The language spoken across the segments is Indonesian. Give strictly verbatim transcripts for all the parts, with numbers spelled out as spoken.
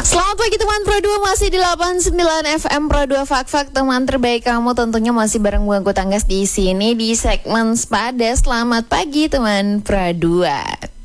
Selamat pagi teman Pro dua, masih di delapan puluh sembilan F M Pro dua Fak-Fak, teman terbaik kamu. Tentunya masih bareng gue Anggu Tanggas di sini di segmen Sepada. Selamat pagi teman Pro dua.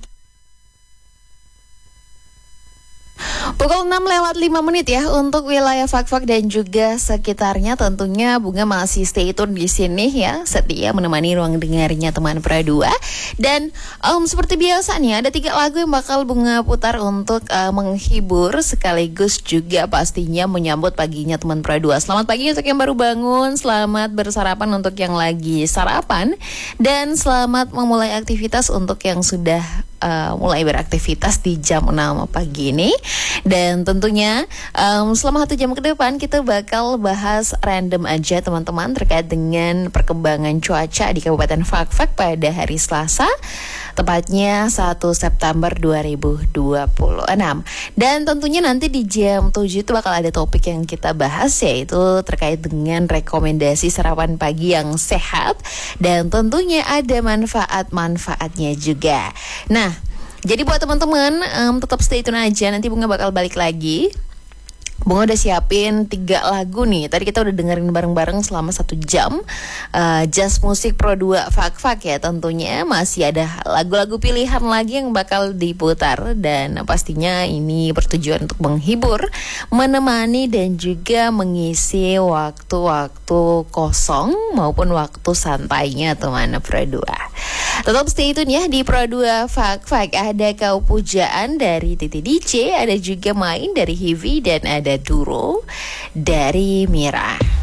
Pukul enam lewat lima menit ya untuk wilayah Fak-Fak dan juga sekitarnya. Tentunya Bunga masih stay tune di sini ya, setia menemani ruang dengarnya teman Pro dua. Dan um, seperti biasa nih, ada tiga lagu yang bakal Bunga putar untuk uh, menghibur sekaligus juga pastinya menyambut paginya teman Pro dua. Selamat pagi untuk yang baru bangun, selamat bersarapan untuk yang lagi sarapan, dan selamat memulai aktivitas untuk yang sudah Uh, mulai beraktivitas di jam enam pagi ini. Dan tentunya um, selama satu jam ke depan kita bakal bahas random aja teman-teman terkait dengan perkembangan cuaca di Kabupaten Fak-Fak pada hari Selasa, tepatnya satu September dua ribu dua puluh enam. Dan tentunya nanti di jam tujuh itu bakal ada topik yang kita bahas, yaitu terkait dengan rekomendasi sarapan pagi yang sehat, dan tentunya ada manfaat-manfaatnya juga. Nah, jadi buat teman-teman um, tetap stay tune aja, nanti Bunga bakal balik lagi. Bunga udah siapin tiga lagu nih. Tadi kita udah dengerin bareng-bareng selama satu jam uh, Just Musik Pro dua Fak-Fak ya. Tentunya masih ada lagu-lagu pilihan lagi yang bakal diputar, dan pastinya ini bertujuan untuk menghibur, menemani, dan juga mengisi waktu-waktu kosong maupun waktu santainya teman Pro dua. Tetap stay tune ya di Pro dua Fak-Fak. Ada Kau Pujaan dari Titi D J, ada juga Main dari Hivi, dan ada Duro dari Mira.